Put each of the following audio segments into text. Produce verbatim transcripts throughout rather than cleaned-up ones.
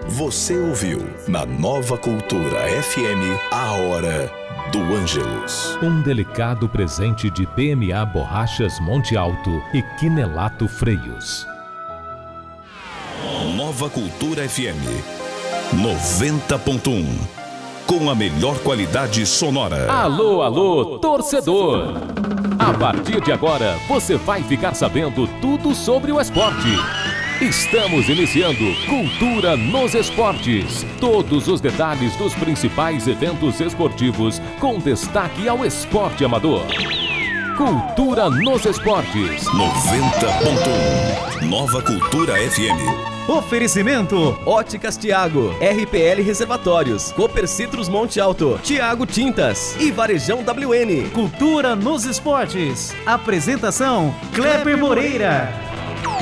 Você ouviu na Nova Cultura F M a Hora do Ângelus. Um delicado presente de P M A Borrachas Monte Alto e Quinelato Freios. Nova Cultura F M noventa ponto um, com a melhor qualidade sonora. Alô, alô, torcedor! A partir de agora, você vai ficar sabendo tudo sobre o esporte. Estamos iniciando Cultura nos Esportes. Todos os detalhes dos principais eventos esportivos, com destaque ao esporte amador. Cultura nos Esportes. noventa ponto um. Nova Cultura F M. Oferecimento: Óticas Tiago, R P L Reservatórios, Cooper Citrus Monte Alto, Tiago Tintas e Varejão W N. Cultura nos Esportes. Apresentação: Kleber Moreira.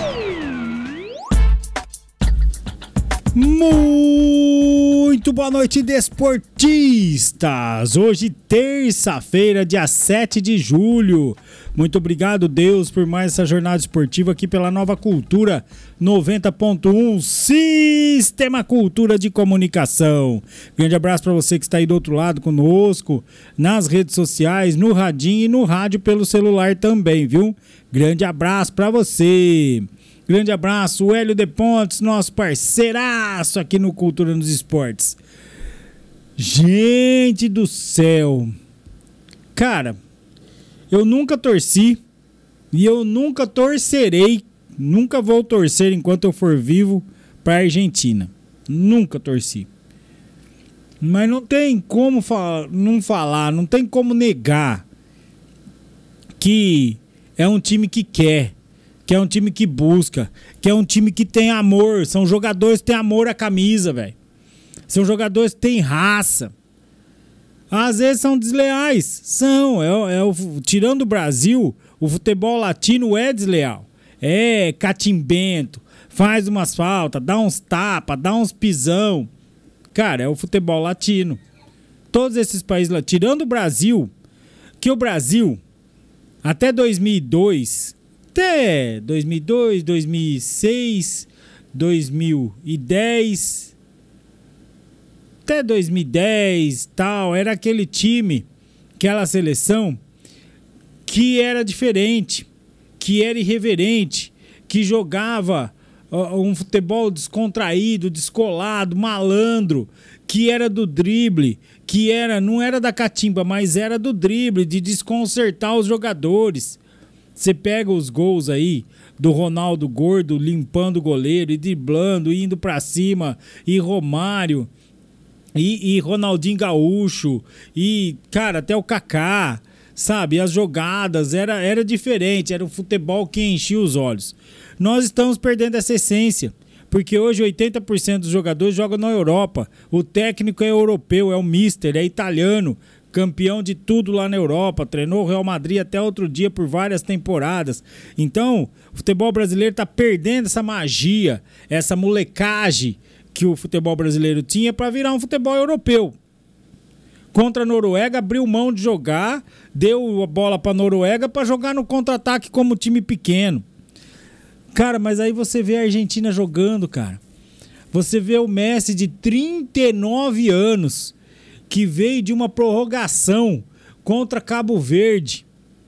Muito boa noite, desportistas! Hoje, terça-feira, dia sete de julho. Muito obrigado, Deus, por mais essa jornada esportiva aqui pela Nova Cultura noventa ponto um, Sistema Cultura de Comunicação. Grande abraço para você que está aí do outro lado conosco, nas redes sociais, no radinho e no rádio pelo celular também, viu? Grande abraço para você! Grande abraço, o Hélio de Pontes, nosso parceiraço aqui no Cultura nos Esportes. Gente do céu. Cara, eu nunca torci e eu nunca torcerei, nunca vou torcer enquanto eu for vivo para a Argentina. Nunca torci. Mas não tem como fa- não falar, não tem como negar que é um time que quer. Que é um time que busca, que é um time que tem amor. São jogadores que têm amor à camisa, velho. São jogadores que têm raça. Às vezes são desleais. São. É, é o, tirando o Brasil, o futebol latino é desleal. É catimbento. Faz umas faltas, dá uns tapas, dá uns pisão. Cara, é o futebol latino. Todos esses países lá, tirando o Brasil, que o Brasil, até dois mil e dois... Até dois mil e dois, dois mil e seis, dois mil e dez, até dois mil e dez, tal, era aquele time, aquela seleção que era diferente, que era irreverente, que jogava uh, um futebol descontraído, descolado, malandro, que era do drible, que era, não era da catimba, mas era do drible, de desconcertar os jogadores. Você pega os gols aí do Ronaldo Gordo limpando o goleiro e driblando, indo pra cima, e Romário, e, e Ronaldinho Gaúcho, e, cara, até o Kaká, sabe? As jogadas, era, era diferente, era o futebol que enchia os olhos. Nós estamos perdendo essa essência, porque hoje oitenta por cento dos jogadores jogam na Europa, o técnico é europeu, é o mister, é italiano, campeão de tudo lá na Europa, treinou o Real Madrid até outro dia por várias temporadas. Então, o futebol brasileiro está perdendo essa magia, essa molecagem que o futebol brasileiro tinha para virar um futebol europeu. Contra a Noruega, abriu mão de jogar, deu a bola para a Noruega para jogar no contra-ataque como time pequeno. Cara, mas aí você vê a Argentina jogando, cara. Você vê o Messi de trinta e nove anos, que veio de uma prorrogação contra Cabo Verde,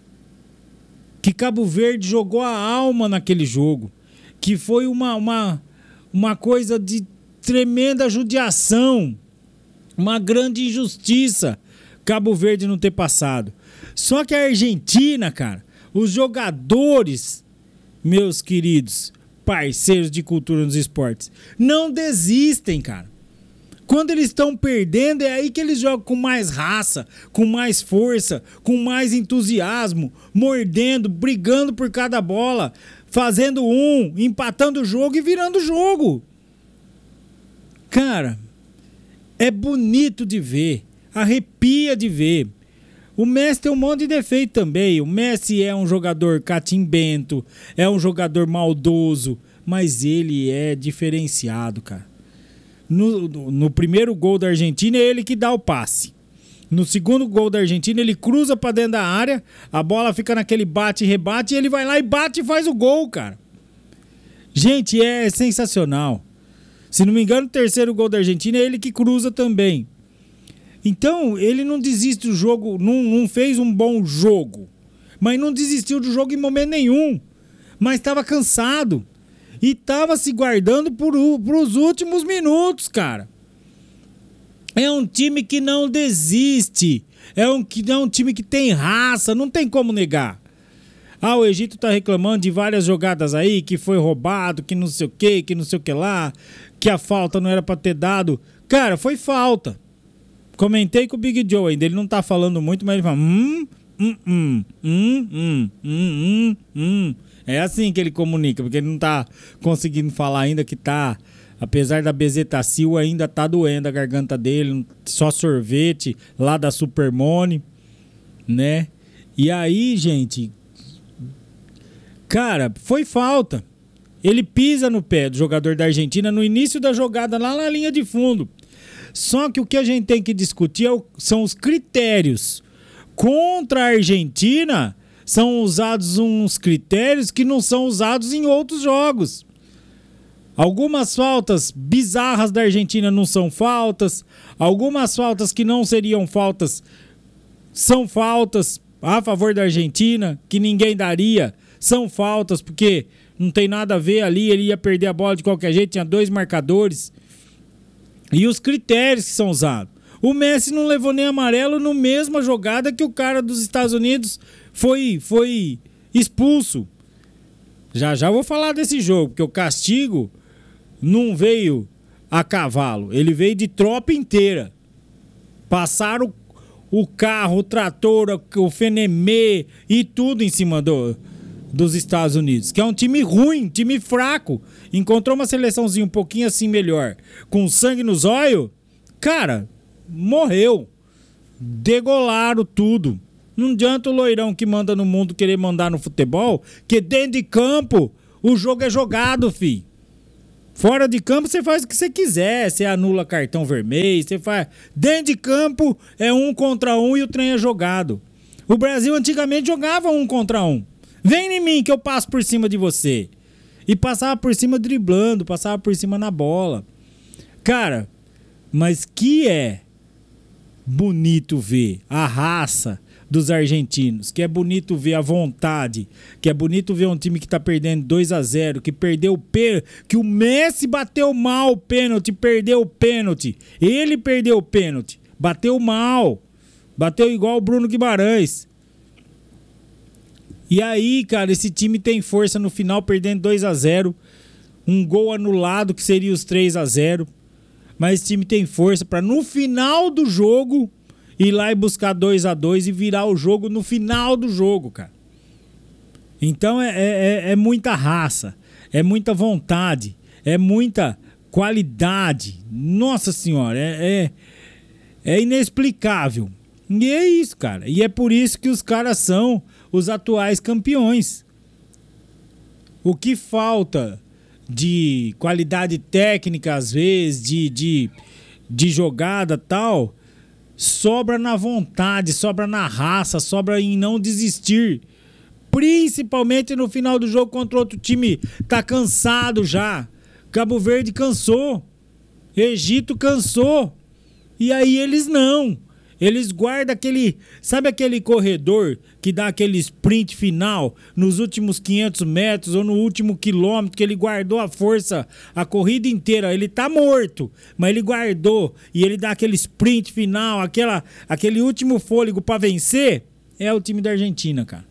que Cabo Verde jogou a alma naquele jogo, que foi uma, uma, uma coisa de tremenda judiação, uma grande injustiça Cabo Verde não ter passado. Só que a Argentina, cara, os jogadores, meus queridos parceiros de Cultura nos Esportes, não desistem, cara. Quando eles estão perdendo, é aí que eles jogam com mais raça, com mais força, com mais entusiasmo, mordendo, brigando por cada bola, fazendo um, empatando o jogo e virando o jogo. Cara, é bonito de ver, arrepia de ver. O Messi tem um monte de defeito também. O Messi é um jogador catimbento, é um jogador maldoso, mas ele é diferenciado, cara. No, no, no primeiro gol da Argentina é ele que dá o passe. No segundo gol da Argentina ele cruza pra dentro da área, a bola fica naquele bate e rebate e ele vai lá e bate e faz o gol, cara. Gente, é sensacional. Se não me engano, o terceiro gol da Argentina é ele que cruza também. Então, ele não desiste do jogo, não, não fez um bom jogo. Mas não desistiu do jogo em momento nenhum. Mas estava cansado. E estava se guardando para os últimos minutos, cara. É um time que não desiste. É um, é um time que tem raça, não tem como negar. Ah, o Egito tá reclamando de várias jogadas aí, que foi roubado, que não sei o que, que não sei o que lá, que a falta não era pra ter dado. Cara, foi falta. Comentei com o Big Joe ainda, ele não tá falando muito, mas ele fala... Hum, hum, hum, hum, hum, hum, hum. É assim que ele comunica, porque ele não tá conseguindo falar ainda que tá... Apesar da bezetacil, ainda tá doendo a garganta dele, só sorvete lá da Supermone, né? E aí, gente... Cara, foi falta. Ele pisa no pé do jogador da Argentina no início da jogada, lá na linha de fundo. Só que o que a gente tem que discutir é o, são os critérios. Contra a Argentina, são usados uns critérios que não são usados em outros jogos. Algumas faltas bizarras da Argentina não são faltas. Algumas faltas que não seriam faltas são faltas a favor da Argentina, que ninguém daria. São faltas, porque não tem nada a ver ali, ele ia perder a bola de qualquer jeito, tinha dois marcadores. E os critérios que são usados. O Messi não levou nem amarelo na mesma jogada que o cara dos Estados Unidos foi, foi expulso. Já já vou falar desse jogo, porque o castigo não veio a cavalo, ele veio de tropa inteira. Passaram o carro, o trator, o fenemê e tudo em cima do... dos Estados Unidos, que é um time ruim, time fraco, encontrou uma seleçãozinha um pouquinho assim melhor, com sangue nos olhos, cara, morreu, degolaram tudo. Não adianta o loirão que manda no mundo querer mandar no futebol, que dentro de campo o jogo é jogado, fi. Fora de campo você faz o que você quiser, você anula cartão vermelho, você faz... Dentro de campo é um contra um e o trem é jogado. O Brasil antigamente jogava um contra um. Vem em mim que eu passo por cima de você. E passava por cima driblando, passava por cima na bola. Cara, mas que é bonito ver a raça dos argentinos, que é bonito ver a vontade, que é bonito ver um time que tá perdendo dois a zero, que perdeu o pênalti, que o Messi bateu mal o pênalti, perdeu o pênalti. Ele perdeu o pênalti, bateu mal, bateu igual o Bruno Guimarães. E aí, cara, esse time tem força no final, perdendo dois a zero. Um gol anulado, que seria os três a zero. Mas esse time tem força para no final do jogo ir lá e buscar dois a dois e virar o jogo no final do jogo, cara. Então é, é, é muita raça, é muita vontade, é muita qualidade. Nossa senhora, é, é, é inexplicável. E é isso, cara. E é por isso que os caras são os atuais campeões. O que falta de qualidade técnica, às vezes, de, de, de jogada tal, sobra na vontade, sobra na raça, sobra em não desistir. Principalmente no final do jogo contra outro time. Tá cansado já. Cabo Verde cansou. Egito cansou. E aí eles não. Eles guardam aquele... Sabe aquele corredor que dá aquele sprint final nos últimos quinhentos metros ou no último quilômetro, que ele guardou a força a corrida inteira? Ele tá morto, mas ele guardou e ele dá aquele sprint final, aquela, aquele último fôlego pra vencer. É o time da Argentina, cara.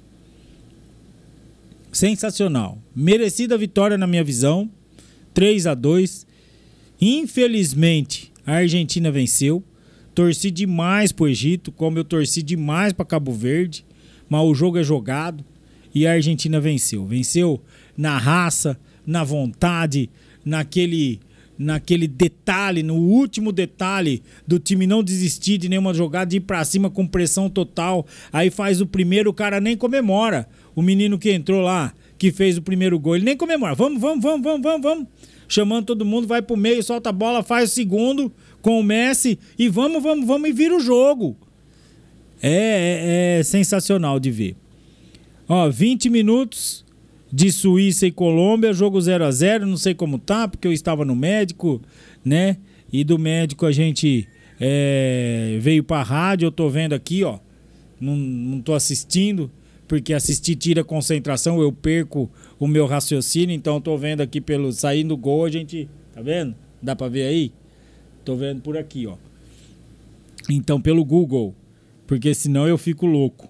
Sensacional. Merecida vitória na minha visão. três a dois. Infelizmente, a Argentina venceu. Torci demais pro Egito, como eu torci demais para Cabo Verde, mas o jogo é jogado e a Argentina venceu. Venceu na raça, na vontade, naquele, naquele detalhe, no último detalhe do time não desistir de nenhuma jogada, de ir pra cima com pressão total. Aí faz o primeiro, o cara nem comemora. O menino que entrou lá, que fez o primeiro gol, ele nem comemora. Vamos, vamos, vamos, vamos, vamos, vamos. Chamando todo mundo, vai pro meio, solta a bola, faz o segundo com o Messi e vamos, vamos, vamos e vira o jogo. É, é, é sensacional de ver. Ó, vinte minutos de Suíça e Colômbia, jogo zero a zero, não sei como tá, porque eu estava no médico, né? E do médico a gente é, veio pra rádio, eu tô vendo aqui, ó. Não, não tô assistindo, porque assistir tira concentração, eu perco o meu raciocínio, então eu tô vendo aqui pelo saindo gol, a gente, tá vendo? Dá pra ver aí? Tô vendo por aqui, ó. Então pelo Google, porque senão eu fico louco.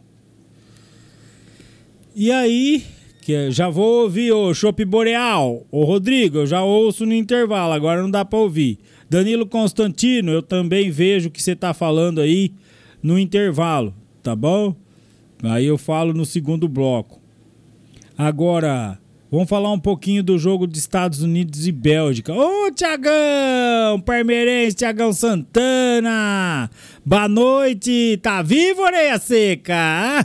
E aí, que já vou ouvir o Chopp Boreal, o Rodrigo, eu já ouço no intervalo, agora não dá pra ouvir. Danilo Constantino, eu também vejo o que você tá falando aí no intervalo, tá bom? Aí eu falo no segundo bloco. Agora, vamos falar um pouquinho do jogo de Estados Unidos e Bélgica. Ô, Thiagão! Parmeirense, Thiagão Santana! Boa noite! Tá vivo, orelha seca?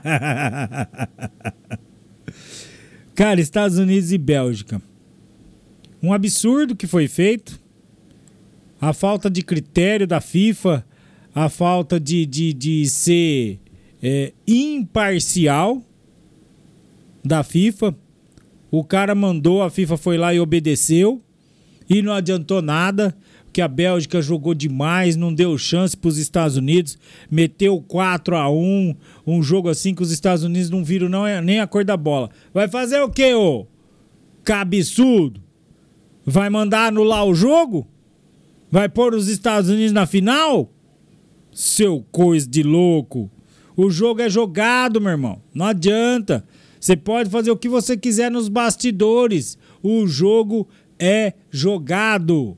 Cara, Estados Unidos e Bélgica. Um absurdo que foi feito. A falta de critério da FIFA, a falta de, de, de ser é, imparcial da FIFA. O cara mandou, a FIFA foi lá e obedeceu. E não adiantou nada, porque a Bélgica jogou demais, não deu chance para os Estados Unidos. Meteu quatro a um, um jogo assim que os Estados Unidos não viram não, nem a cor da bola. Vai fazer o quê, ô? Cabeçudo? Vai mandar anular o jogo? Vai pôr os Estados Unidos na final? Seu coisa de louco. O jogo é jogado, meu irmão. Não adianta. Você pode fazer o que você quiser nos bastidores. O jogo é jogado.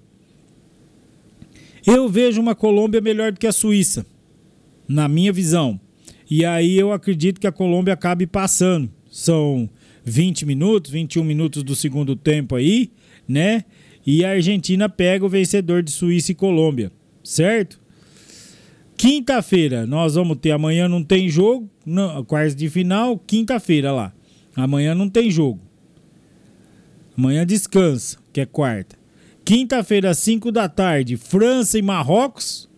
Eu vejo uma Colômbia melhor do que a Suíça, na minha visão. E aí eu acredito que a Colômbia acabe passando. São vinte minutos, vinte e um minutos do segundo tempo aí, né? E a Argentina pega o vencedor de Suíça e Colômbia, certo? Quinta-feira, nós vamos ter, amanhã não tem jogo, não, quartas de final, quinta-feira lá. Amanhã não tem jogo. Amanhã descansa, que é quarta. Quinta-feira, às cinco da tarde, França e Marrocos.